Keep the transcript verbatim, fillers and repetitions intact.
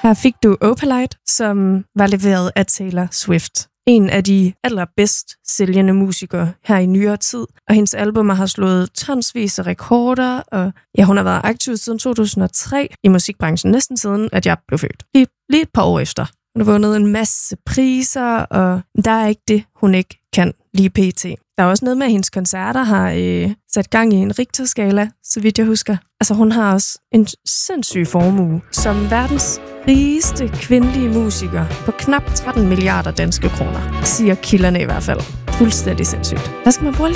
Her fik du Opalite, som var leveret af Taylor Swift. En af de allerbedst sælgende musikere her i nyere tid. Og hendes albumer har slået tonsvis af rekorder, og ja, hun har været aktiv siden to tusind og tre i musikbranchen, næsten siden, at jeg blev født. Lige, lige et par år efter. Hun har vundet en masse priser, og der er ikke det, hun ikke kan lige pt. Der er også noget med, at hendes koncerter har øh, sat gang i en Richterskala, så vidt jeg husker. Altså, hun har også en sindssyg formue som verdens rigeste kvindelige musiker på knap tretten milliarder danske kroner, siger kilderne i hvert fald. Fuldstændig sindssygt. Hvad skal man bruge